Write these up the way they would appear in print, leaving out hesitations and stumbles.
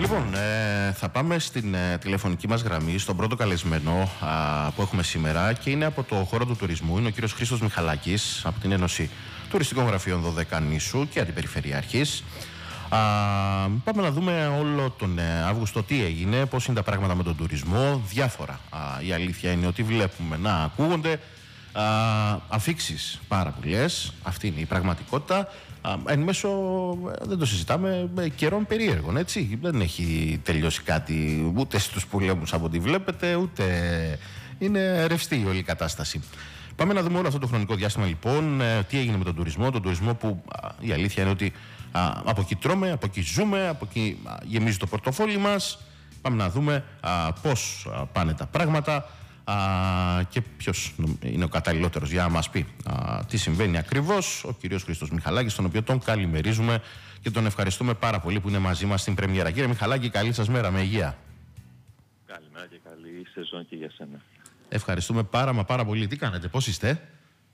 Λοιπόν, θα πάμε στην τηλεφωνική μας γραμμή, στον πρώτο καλεσμένο που έχουμε σήμερα και είναι από το χώρο του τουρισμού. Είναι ο κύριος Χρήστος Μιχαλάκης από την Ένωση Τουριστικών Γραφείων Δωδεκανήσου και Αντιπεριφερειάρχης. Πάμε να δούμε όλο τον Αύγουστο τι έγινε, πώς είναι τα πράγματα με τον τουρισμό, διάφορα. Η αλήθεια είναι ότι βλέπουμε να ακούγονται αφίξεις πάρα πολλές, αυτή είναι η πραγματικότητα. Εν μέσω, δεν το συζητάμε, καιρών περίεργων, έτσι. Δεν έχει τελειώσει κάτι ούτε στους πολέμους από ό,τι βλέπετε, ούτε είναι ρευστή η όλη κατάσταση. Πάμε να δούμε όλο αυτό το χρονικό διάστημα λοιπόν τι έγινε με τον τουρισμό που η αλήθεια είναι ότι από εκεί τρώμε, από εκεί ζούμε, από εκεί γεμίζει το πορτοφόλι μας. Πάμε να δούμε πώς πάνε τα πράγματα και ποιος είναι ο καταλληλότερος για να μας πει τι συμβαίνει ακριβώς. Ο κύριος Χρήστος Μιχαλάκης, τον οποίο τον καλημερίζουμε και τον ευχαριστούμε πάρα πολύ που είναι μαζί μας στην πρεμιέρα. Κύριε Μιχαλάκη, καλή σας μέρα, με υγεία. Καλημέρα και καλή σεζόν και για σένα. Ευχαριστούμε πάρα πολύ. Τι κάνετε, πώς είστε?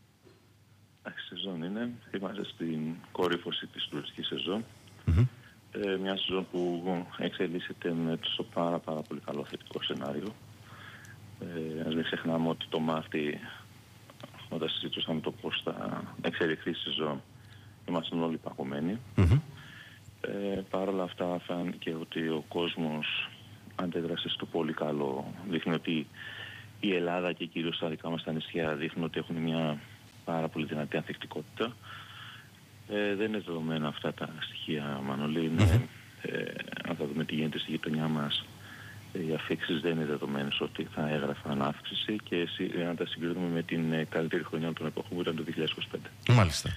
Σεζόν είναι. Είμαστε στην κορύφωση της τουριστικής σεζόν. Μια σεζόν που εξελίσσεται με το πάρα πολύ καλό θετικό σενάριο. Ας μην ξεχνάμε ότι το Μάρτι, όταν συζητούσαμε το πώς θα εξελιχθεί η σεζόν, ήμασταν όλοι παγωμένοι. Παρ' όλα αυτά φάνηκε ότι ο κόσμος αντέδρασε στο πολύ καλό. Δείχνει ότι η Ελλάδα και κυρίως τα δικά μας τα νησιά δείχνουν ότι έχουν μια πάρα πολύ δυνατή ανθεκτικότητα. Δεν είναι δεδομένα αυτά τα στοιχεία, Μανώλη. Είναι, αν θα δούμε τι γίνεται στη γειτονιά μας, οι αφίξεις δεν είναι δεδομένες ότι θα έγραφαν αύξηση και αν τα συγκρίνουμε με την καλύτερη χρονιά των εποχών που ήταν το 2025. Μάλιστα.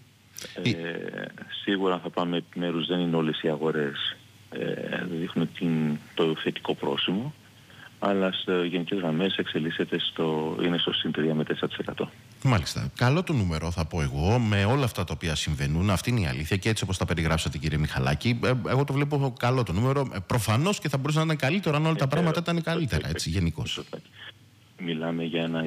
Σίγουρα αν θα πάμε επιμέρους δεν είναι όλες οι αγορές δείχνουν το θετικό πρόσημο, αλλά σε γενικές γραμμές εξελίσσεται είναι στο συν 3 με 4%. Μάλιστα. Καλό το νούμερο θα πω εγώ, με όλα αυτά τα οποία συμβαίνουν. Αυτή είναι η αλήθεια και έτσι όπως τα περιγράψατε, κύριε Μιχαλάκη, εγώ το βλέπω καλό το νούμερο. Προφανώς και θα μπορούσε να είναι καλύτερο αν όλα τα πράγματα ήταν καλύτερα, έτσι γενικώς. Μιλάμε για ένα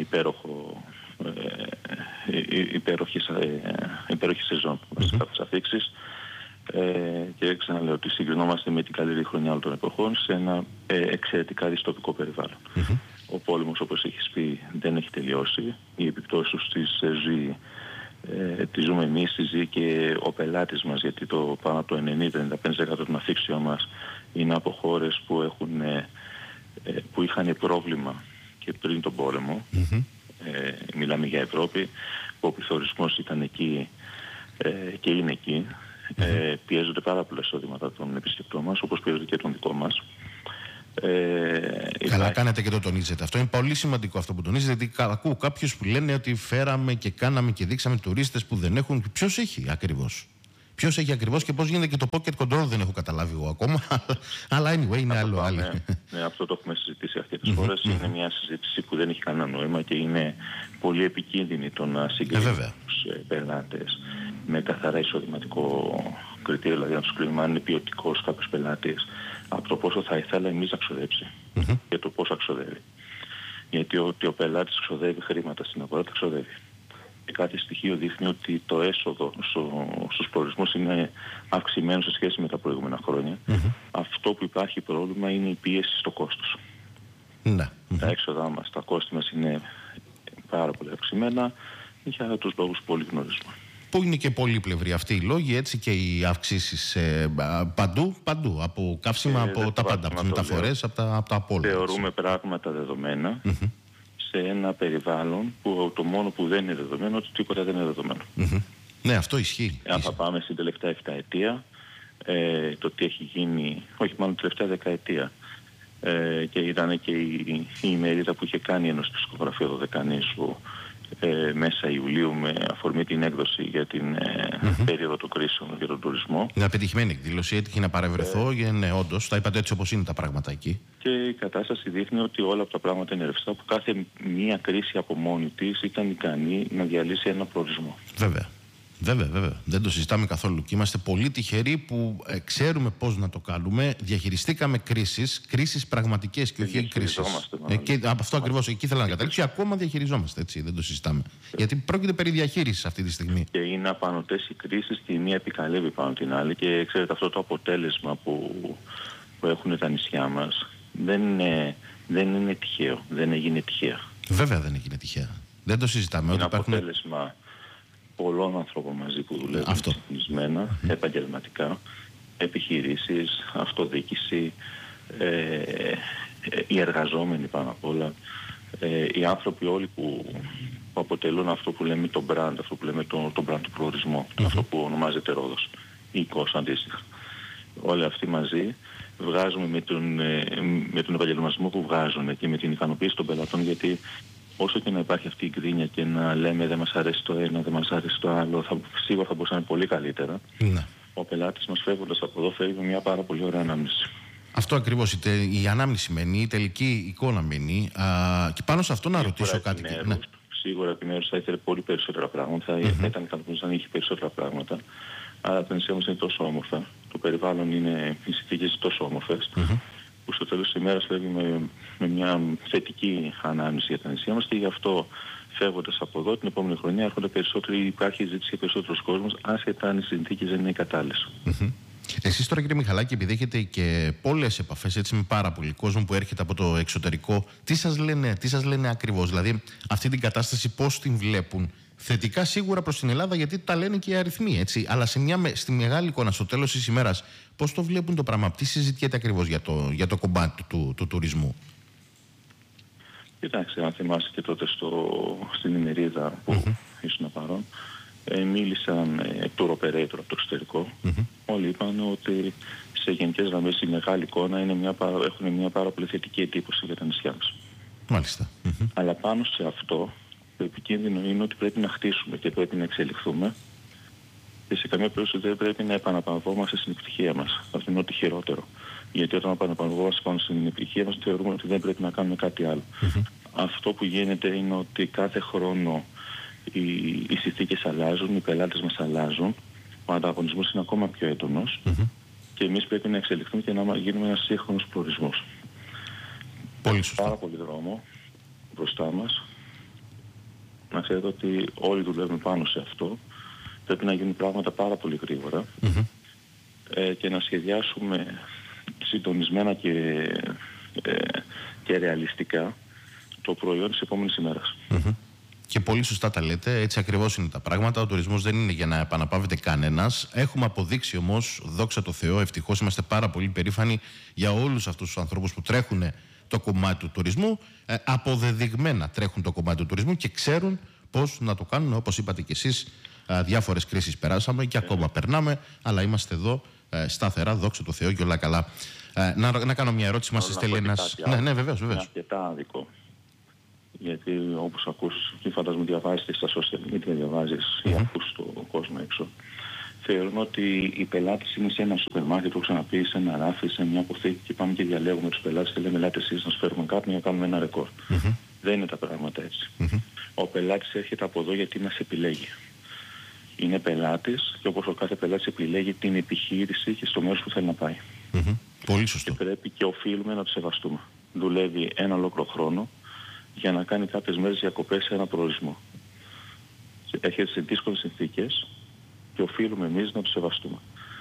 υπέροχη σεζόν που μας θα αφήξεις. Και ξαναλέω ότι συγκρινόμαστε με την καλύτερη χρονιά όλων των εποχών σε ένα εξαιρετικά δυστοπικό περιβάλλον. Ο πόλεμος, όπως έχεις πει, δεν έχει τελειώσει. Οι επιπτώσεις της ζει, τη ζούμε εμείς, τη ζει και ο πελάτης μας, γιατί το πάνω από το 90-95% των αφήξεων μας είναι από χώρες που είχαν πρόβλημα και πριν τον πόλεμο. Μιλάμε για Ευρώπη, που ο πληθωρισμός ήταν εκεί και είναι εκεί. Πιέζονται πάρα πολλά εισόδηματα των επισκεπτών μας, όπως πιέζονται και των δικών μας. Καλά κάνετε και το τονίζετε. Αυτό είναι πολύ σημαντικό αυτό που τονίζετε, γιατί ακούω κάποιους που λένε ότι φέραμε και κάναμε και δείξαμε τουρίστες που δεν έχουν. Ποιος έχει ακριβώς? Ποιος έχει ακριβώς και πώς γίνεται και το pocket control δεν έχω καταλάβει εγώ ακόμα. Αλλά anyway, είναι άλλο. Ναι, αυτό το έχουμε συζητήσει αρκετές φορές. Είναι μια συζήτηση που δεν έχει κανένα νόημα και είναι πολύ επικίνδυνη το να συγκρίνουμε τους πελάτες με καθαρά εισοδηματικό κριτήριο, δηλαδή να τους κρίνουμε αν είναι ποιοτικός κάποιος πελάτης από το πόσο θα ήθελα εμείς να ξοδέψει και το πόσο ξοδεύει. Γιατί ότι ο πελάτης ξοδεύει χρήματα στην αγορά, τα ξοδεύει. Και κάθε στοιχείο δείχνει ότι το έσοδο στους προορισμούς είναι αυξημένο σε σχέση με τα προηγούμενα χρόνια. Αυτό που υπάρχει πρόβλημα είναι η πίεση στο κόστος. Τα έξοδά μας, τα κόστη μας είναι πάρα πολύ αυξημένα για τους λόγους που όλοι γνωρίζουμε. Που είναι και πολύπλευροι αυτοί οι λόγοι, έτσι, και οι αυξήσεις παντού, από καύσιμα, από τα πάντα, από τις μεταφορές, από τα απόλυτα. Θεωρούμε πράγματα δεδομένα σε ένα περιβάλλον που το μόνο που δεν είναι δεδομένο, ότι τίποτα δεν είναι δεδομένο. Ναι, αυτό ισχύει. Αν θα πάμε στην τελευταία 7 ετία, το τι έχει γίνει, όχι μάλλον την τελευταία 10 ετία, και ήταν και η ημερίδα που είχε κάνει η Ένωση Τουριστικών Γραφείων Δωδεκανήσου μέσα Ιουλίου με αφορμή την έκδοση για την περίοδο των κρίσεων για τον τουρισμό. Είναι πετυχημένη εκδήλωση, έτυχε να παρευρεθώ και ναι, όντως, τα είπατε έτσι όπως είναι τα πράγματα εκεί. Και η κατάσταση δείχνει ότι όλα αυτά τα πράγματα είναι ρευστά, που κάθε μία κρίση από μόνη της ήταν ικανή να διαλύσει ένα προορισμό. Βέβαια. Δεν το συζητάμε καθόλου. Και είμαστε πολύ τυχεροί που ξέρουμε πώς να το κάνουμε. Διαχειριστήκαμε κρίσεις πραγματικές και όχι κρίσεις. Και από αυτό ακριβώς εκεί ήθελα να καταλήξω. Ακόμα διαχειριζόμαστε, έτσι, δεν το συζητάμε. Γιατί πρόκειται περί διαχείρισης αυτή τη στιγμή. Και είναι απανωτές οι κρίσεις και η μία επικαλεύει πάνω την άλλη. Και ξέρετε, αυτό το αποτέλεσμα που έχουν τα νησιά μας δεν είναι τυχαίο, δεν έγινε τυχαία. Βέβαια δεν έγινε τυχαία. Δεν το συζητάμε. Είναι αποτέλεσμα πολλών ανθρώπων μαζί που δουλεύουν συντονισμένα, επαγγελματικά, επιχειρήσεις, αυτοδιοίκηση, οι εργαζόμενοι πάνω απ' όλα, οι άνθρωποι όλοι που αποτελούν αυτό που λέμε το brand, αυτό που λέμε το brand του προορισμού, αυτό που ονομάζεται Ρόδος ή Κος αντίστοιχα. Όλοι αυτοί μαζί βγάζουμε με τον επαγγελματισμό που βγάζουν και με την ικανοποίηση των πελατών, γιατί όσο και να υπάρχει αυτή η γκρίνια και να λέμε δεν μας αρέσει το ένα, δεν μας αρέσει το άλλο, σίγουρα θα μπορούσε να είναι πολύ καλύτερα. Ναι. Ο πελάτης μας φεύγοντας από εδώ φεύγει με μια πάρα πολύ ωραία ανάμνηση. Αυτό ακριβώς, η ανάμνηση μένει, η τελική εικόνα μένει. Και πάνω σε αυτό να ρωτήσω κάτι. Ναι. Σίγουρα επιμέρους θα ήθελε πολύ περισσότερα πράγματα, θα ήταν ικανοποιημένος αν είχε περισσότερα πράγματα. Αλλά τα νησιά μας είναι τόσο όμορφα, το περιβάλλον είναι, οι συνθήκες τόσο όμορφες, που στο τέλος της ημέρας φεύγει με μια θετική ανάμνηση για τα νησιά μας, και γι' αυτό φεύγοντας από εδώ την επόμενη χρονιά έρχονται περισσότεροι, υπάρχει ζήτηση για περισσότερους κόσμους, άσχετα αν οι συνθήκες δεν είναι κατάλληλες. Εσείς τώρα, κύριε Μιχαλάκη, επειδή έχετε και πολλές επαφές έτσι, με πάρα πολύ κόσμο που έρχεται από το εξωτερικό, τι σας λένε ακριβώς, δηλαδή αυτή την κατάσταση πώς την βλέπουν? Θετικά σίγουρα προς την Ελλάδα, γιατί τα λένε και οι αριθμοί, έτσι. Αλλά στη μεγάλη εικόνα, στο τέλος της ημέρας, πώς το βλέπουν το πράγμα? Τι συζητιέται ακριβώς για το κομμάτι του τουρισμού? Κοιτάξτε, αν θυμάσαι και τότε στην ημερίδα που ήσουν παρόν, μίλησαν tour operator από το εξωτερικό. Όλοι είπαν ότι σε γενικές γραμμές η μεγάλη εικόνα έχουν μια πάρα πολύ θετική εντύπωση για τα νησιά μας. Μάλιστα. Αλλά πάνω σε αυτό, το επικίνδυνο είναι ότι πρέπει να χτίσουμε και πρέπει να εξελιχθούμε, και σε καμία περίπτωση δεν πρέπει να επαναπαυόμαστε στην επιτυχία μας. Αυτό είναι ό,τι χειρότερο. Γιατί όταν επαναπαυόμαστε πάνω στην επιτυχία μας, θεωρούμε ότι δεν πρέπει να κάνουμε κάτι άλλο. Αυτό που γίνεται είναι ότι κάθε χρόνο οι συνθήκες αλλάζουν, οι πελάτες μας αλλάζουν, ο ανταγωνισμός είναι ακόμα πιο έντονος, και εμείς πρέπει να εξελιχθούμε και να γίνουμε ένας σύγχρονος προορισμός. Πολύ σωστά. Πάρα πολύ δρόμο μπροστά μας. Να ξέρετε ότι όλοι δουλεύουμε πάνω σε αυτό. Πρέπει να γίνουν πράγματα πάρα πολύ γρήγορα και να σχεδιάσουμε συντονισμένα και ρεαλιστικά το προϊόν της επόμενης ημέρας. Και πολύ σωστά τα λέτε, έτσι ακριβώς είναι τα πράγματα. Ο τουρισμός δεν είναι για να επαναπαύεται κανένας. Έχουμε αποδείξει όμως, δόξα τω Θεώ, ευτυχώς είμαστε πάρα πολύ περήφανοι για όλους αυτούς τους ανθρώπους που τρέχουν το κομμάτι του τουρισμού, αποδεδειγμένα τρέχουν το κομμάτι του τουρισμού και ξέρουν πώς να το κάνουν. Όπως είπατε κι εσείς, διάφορες κρίσεις περάσαμε και ακόμα περνάμε, αλλά είμαστε εδώ σταθερά, δόξα τω Θεώ, και όλα καλά. Να κάνω μια ερώτηση, μας στέλνει ένας... Ναι, βεβαίως. Είναι αρκετά άδικο. Γιατί όπως ακούς και φαντάζομαι διαβάζεις στα social media, διαβάζεις ή ακούς τον κόσμο έξω, θεωρούν ότι οι πελάτες είναι σε ένα σούπερ μάρκετ, το έχω ξαναπεί, σε ένα ράφι, σε μια αποθήκη, και πάμε και διαλέγουμε τους πελάτες και λέμε ελάτε εσείς να σφέρουμε κάτι για να κάνουμε ένα ρεκόρ. Δεν είναι τα πράγματα έτσι. Ο πελάτης έρχεται από εδώ γιατί μας επιλέγει. Είναι πελάτης, και όπως ο κάθε πελάτης επιλέγει την επιχείρηση και στο μέρος που θέλει να πάει. Πολύ σωστό. Και πρέπει και οφείλουμε να το σεβαστούμε. Δουλεύει ένα ολόκληρο χρόνο για να κάνει κάποιες μέρες διακοπές σε ένα προορισμό. Έρχεται σε δύσκολες συνθήκες και οφείλουμε εμείς να το σεβαστούμε.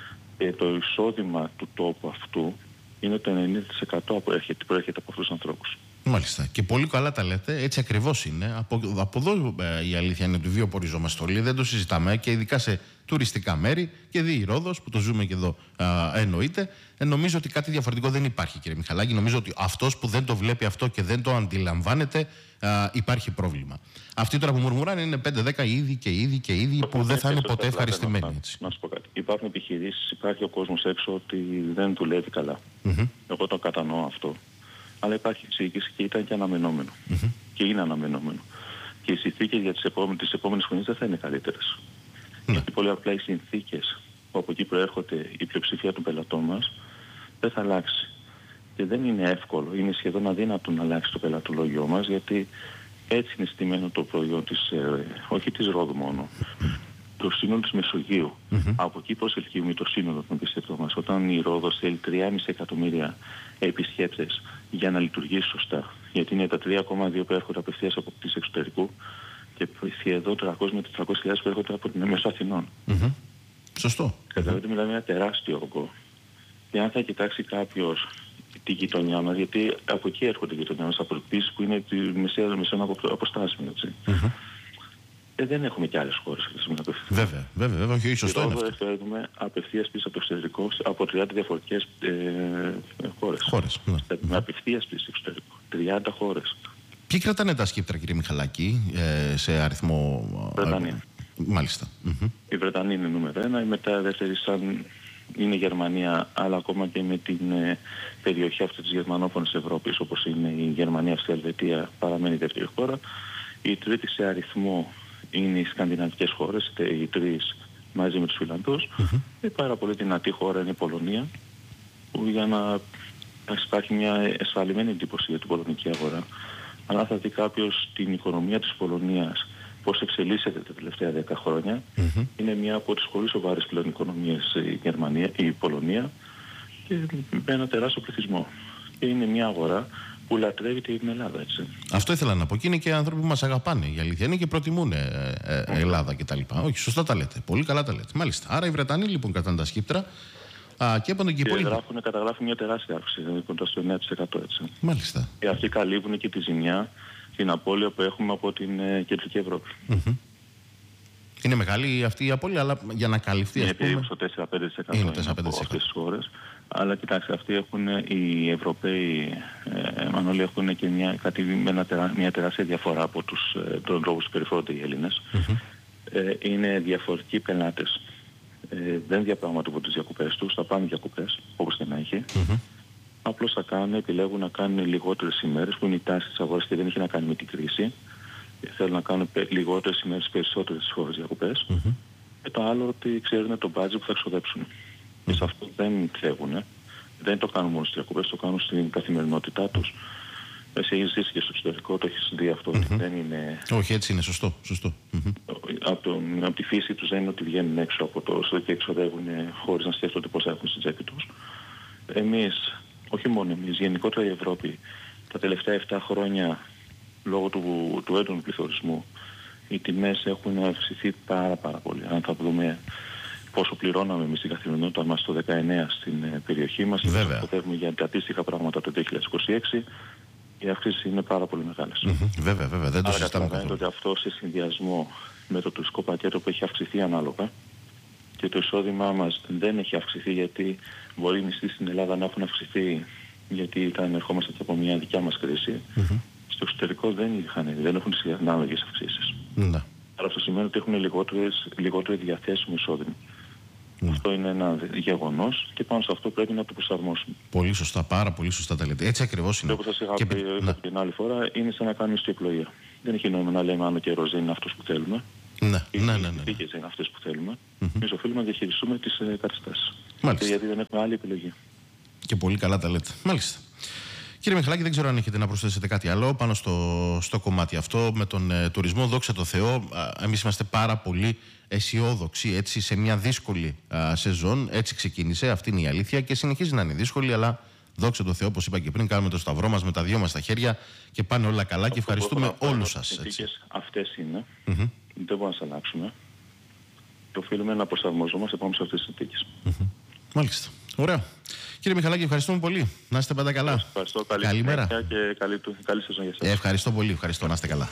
Το εισόδημα του τόπου αυτού είναι το 90% προέρχεται από αυτούς τους ανθρώπους. Μάλιστα. Και πολύ καλά τα λέτε, έτσι ακριβώς είναι. Από εδώ η αλήθεια είναι ότι βιοποριζόμαστε όλοι, δεν το συζητάμε, και ειδικά σε τουριστικά μέρη, και δει η Ρόδος που το ζούμε και εδώ εννοείται. Νομίζω ότι κάτι διαφορετικό δεν υπάρχει, κύριε Μιχαλάκη. Νομίζω ότι αυτός που δεν το βλέπει αυτό και δεν το αντιλαμβάνεται, υπάρχει πρόβλημα. Αυτοί τώρα που μουρμουράνε είναι 5-10 ήδη που δεν θα είναι ποτέ ευχαριστημένοι. Να σου πω κάτι. Υπάρχουν επιχειρήσεις, υπάρχει ο κόσμος έξω ότι δεν δουλεύει καλά. Εγώ το κατανοώ αυτό. Αλλά υπάρχει εξήγηση και ήταν και αναμενόμενο. Και είναι αναμενόμενο. Και οι συνθήκες για τις επόμενες χρονιές δεν θα είναι καλύτερες. Γιατί πολύ απλά οι συνθήκες που από εκεί προέρχονται η πλειοψηφία των πελατών μας δεν θα αλλάξει. Και δεν είναι εύκολο, είναι σχεδόν αδύνατο να αλλάξει το πελατολόγιο μας, γιατί έτσι είναι στημένο το προϊόν της, όχι της Ρόδου μόνο, το σύνολο της Μεσογείου. Από εκεί προσελκύουμε το σύνολο των επισκεπτών μας. Όταν η Ρόδος θέλει 3,5 εκατομμύρια επισκέπτες για να λειτουργήσει σωστά, γιατί είναι τα 3,2 που έρχονται απευθείας από τις εξωτερικού και εδώ 300 με 400.000 που έρχονται από την μέσω Αθηνών. Σωστό. Καταλαβαίνετε, μιλάμε ένα τεράστιο όγκο. Και αν θα κοιτάξει κάποιος τη γειτονιά μας, γιατί από εκεί έρχονται οι γειτονιά μας, από επίσης που είναι τη μεσαίων αποστάσεων, έτσι. Δεν έχουμε και άλλες χώρες. Βέβαια, όχι, σωστό είναι αυτό. Εδώ φέρνουμε απευθείας πίσω από το εξωτερικό από 30 διαφορετικές χώρες. Με απευθείας πίσω στο εξωτερικό. 30 χώρες. Ποιοι κρατάνε τα σκύπτρα, κύριε Μιχαλάκη, σε αριθμό? Βρετανία. Μάλιστα. Η Βρετανία είναι νούμερο 1, η μετά δεύτερη είναι η Γερμανία, αλλά ακόμα και με την περιοχή αυτή της γερμανόφωνης Ευρώπης, όπως είναι η Γερμανία, η Ελβετία, παραμένει η δεύτερη χώρα. Η τρίτη σε αριθμό είναι οι σκανδιναβικές χώρες, οι τρεις μαζί με τους Φιλανδούς. Η πάρα πολύ δυνατή χώρα είναι η Πολωνία, που για να υπάρχει μια εσφαλμένη εντύπωση για την πολωνική αγορά. Αλλά θα δει κάποιος την οικονομία της Πολωνίας, πώς εξελίσσεται τα τελευταία 10 χρόνια, είναι μια από τις πολύ σοβαρές πλέον οικονομίες η Πολωνία, και με ένα τεράστιο πληθυσμό. Και είναι μια αγορά που λατρεύει την Ελλάδα, έτσι. Αυτό ήθελα να πω. Και είναι και άνθρωποι που μας αγαπάνε, η αλήθεια είναι, και προτιμούν Ελλάδα κτλ. Όχι, σωστά τα λέτε. Πολύ καλά τα λέτε. Μάλιστα. Άρα οι Βρετανοί λοιπόν κρατάνε τα σκύπτρα. Και καταγράφουν μια τεράστια αύξηση, δηλαδή κοντά στο 9%, έτσι. Μάλιστα. Και αυτοί καλύβουν και τη ζημιά, την απώλεια που έχουμε από την Κεντρική Ευρώπη. Είναι μεγάλη αυτή η απώλεια, αλλά για να καλυφθεί, είναι περίπου στο 4-5% από αυτές τις χώρες. Αλλά κοιτάξτε, αυτοί έχουν, οι Ευρωπαίοι, Μανώλη, έχουν και μια τεράστια διαφορά από τον λόγο που περιφέρονται οι Έλληνες. Είναι διαφορετικοί πελάτες. Δεν διαπραγματεύονται τις διακοπές τους, θα πάνε διακοπές, όπως και να έχει. Απλώς επιλέγουν να κάνουν λιγότερες ημέρες, που είναι η τάση της αγοράς και δεν έχει να κάνει με την κρίση. Θέλουν να κάνουν λιγότερες ημέρες, περισσότερες στις χώρες διακοπές. Και το άλλο, ότι ξέρουν το budget που θα ξοδέψουν. Και σε αυτό δεν φεύγουν. Δεν το κάνουν μόνο στις διακοπές, το κάνουν στην καθημερινότητά τους. Εσύ έχεις ζήσει και στο εξωτερικό, το έχεις δει αυτό. Δεν είναι... Όχι, έτσι είναι, σωστό. Από τη φύση τους δεν είναι ότι βγαίνουν έξω από το και εξοδεύουν χωρίς να σκέφτονται πώς θα έχουν στην τσέπη τους. Εμείς, όχι μόνο εμείς, γενικότερα η Ευρώπη, τα τελευταία 7 χρόνια, λόγω του έντονου πληθωρισμού, οι τιμές έχουν αυξηθεί πάρα πολύ. Αν θα δούμε πόσο πληρώναμε εμείς στην καθημερινότητα μας το 19 στην περιοχή μας, σκοπεύουμε για τα αντίστοιχα πράγματα το 2026, οι αυξήσεις είναι πάρα πολύ μεγάλες. Βέβαια, δεν το συζητάμε καθόλου. Ότι αυτό σε συνδυασμό με το τουριστικό πακέτο που έχει αυξηθεί ανάλογα, και το εισόδημά μας δεν έχει αυξηθεί, γιατί μπορεί οι μισθοί στην Ελλάδα να έχουν αυξηθεί γιατί ερχόμαστε από μια δικιά μας κρίση. Στο εξωτερικό δεν έχουν ανάλογες αυξήσεις. Άρα αυτό σημαίνει ότι έχουν λιγότερο διαθέσιμο εισόδημα. Αυτό είναι ένα γεγονός και πάνω σε αυτό πρέπει να το προσαρμόσουμε. Πολύ σωστά, πάρα πολύ σωστά τα λέτε. Έτσι ακριβώς είναι. Όπως σας είχα πει την άλλη φορά, είναι σαν να κάνουμε ιστοεκλογία. Δεν έχει νόημα να λέμε αν ο καιρός δεν είναι αυτός που θέλουμε. Οι συνθήκες είναι αυτές που θέλουμε. Εμείς οφείλουμε να διαχειριστούμε τις καταστάσεις. Γιατί δεν έχουμε άλλη επιλογή. Και πολύ καλά τα λέτε. Μάλιστα. Κύριε Μιχαλάκη, δεν ξέρω αν έχετε να προσθέσετε κάτι άλλο πάνω στο κομμάτι αυτό με τον τουρισμό. Δόξα τω Θεώ, εμείς είμαστε πάρα πολύ αισιόδοξοι, έτσι, σε μια δύσκολη σεζόν. Έτσι ξεκίνησε, αυτή είναι η αλήθεια, και συνεχίζει να είναι δύσκολη, αλλά δόξα τω Θεώ, όπως είπα και πριν, κάνουμε το σταυρό μας με τα δυο μας τα χέρια και πάνε όλα καλά και ευχαριστούμε όλους σας. Οι συνθήκες αυτές είναι. Δεν μπορούμε να τις αλλάξουμε. Και οφείλουμε να προσαρμοζόμαστε πάνω σε αυτές τις συνθήκες. Μάλιστα. Ωραία. Κύριε Μιχαλάκη, ευχαριστούμε πολύ. Να είστε πάντα καλά. Ευχαριστώ. Καλημέρα. Και καλή σεζόν για εσάς. Ευχαριστώ πολύ. Να είστε καλά.